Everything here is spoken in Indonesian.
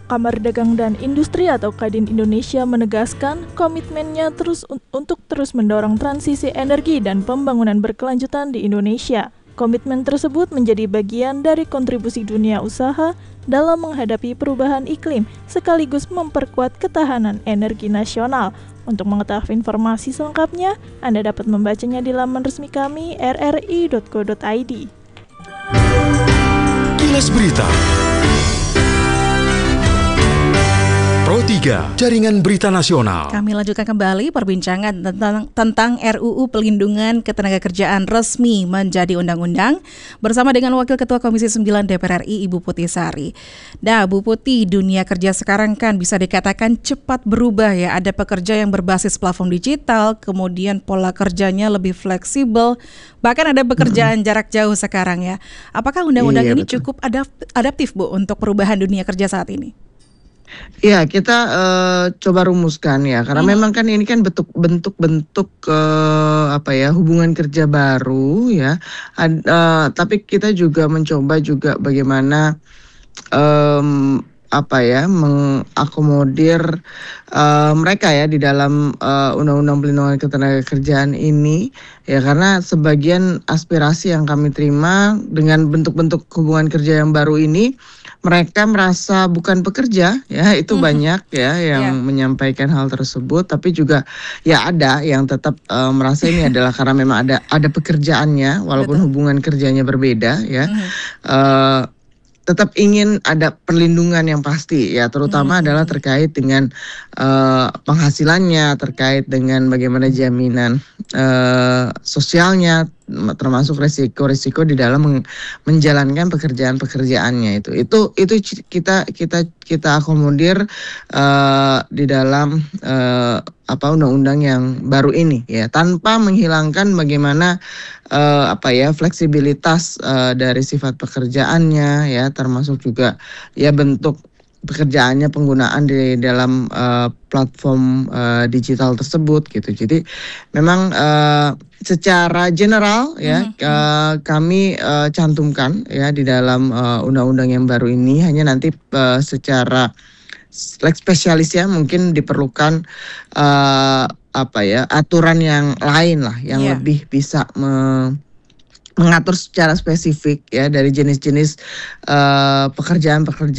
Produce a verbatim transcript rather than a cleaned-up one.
Kamar Dagang dan Industri atau Kadin Indonesia menegaskan komitmennya terus un- untuk terus mendorong transisi energi dan pembangunan berkelanjutan di Indonesia. Komitmen tersebut menjadi bagian dari kontribusi dunia usaha dalam menghadapi perubahan iklim sekaligus memperkuat ketahanan energi nasional. Untuk mengetahui informasi selengkapnya, Anda dapat membacanya di laman resmi kami r r i dot co dot i d. Kilas Berita Pro tiga, Jaringan Berita Nasional. Kami lanjutkan kembali perbincangan tentang, tentang R U U Pelindungan Ketenagakerjaan resmi menjadi undang-undang bersama dengan Wakil Ketua Komisi sembilan D P R R I, Ibu Putih Sari. Nah, Bu Putih, dunia kerja sekarang kan bisa dikatakan cepat berubah ya. Ada pekerja yang berbasis platform digital, kemudian pola kerjanya lebih fleksibel, bahkan ada pekerjaan mm-hmm. jarak jauh sekarang ya. Apakah undang-undang iya, ini betul. cukup adap- adaptif, Bu, untuk perubahan dunia kerja saat ini? Ya, kita uh, coba rumuskan ya, karena hmm. memang kan ini kan bentuk bentuk-bentuk uh, apa ya hubungan kerja baru ya. Ad, uh, tapi kita juga mencoba juga bagaimana um, apa ya mengakomodir uh, mereka ya di dalam uh, Undang-Undang Pelindungan Ketenagakerjaan ini ya, karena sebagian aspirasi yang kami terima dengan bentuk-bentuk hubungan kerja yang baru ini, mereka merasa bukan pekerja ya, itu mm-hmm. banyak ya yang yeah. menyampaikan hal tersebut, tapi juga ya ada yang tetap uh, merasa ini adalah karena memang ada ada pekerjaannya walaupun Betul. hubungan kerjanya berbeda ya. Mm-hmm. Uh, tetap ingin ada perlindungan yang pasti ya, terutama hmm. adalah terkait dengan uh, penghasilannya, terkait dengan bagaimana jaminan uh, sosialnya, termasuk resiko-resiko di dalam men- menjalankan pekerjaan-pekerjaannya itu. Itu itu kita kita kita akomodir uh, di dalam uh, apa undang-undang yang baru ini ya, tanpa menghilangkan bagaimana uh, apa ya fleksibilitas uh, dari sifat pekerjaannya ya, termasuk juga ya bentuk pekerjaannya, penggunaan di dalam uh, platform uh, digital tersebut gitu. Jadi memang uh, secara general ya mm-hmm. uh, kami uh, cantumkan ya di dalam uh, undang-undang yang baru ini, hanya nanti uh, secara leg spesialis ya mungkin diperlukan uh, apa ya aturan yang lain lah yang yeah. lebih bisa me- mengatur secara spesifik ya dari jenis-jenis uh, pekerjaan-pekerjaan